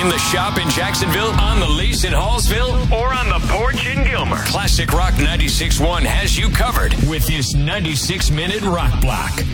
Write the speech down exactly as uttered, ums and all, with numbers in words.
in the shop in Jacksonville, on the lease in Hallsville, or on the porch in Gilmer. Classic Rock ninety-six point one has you covered with this ninety-six minute rock block.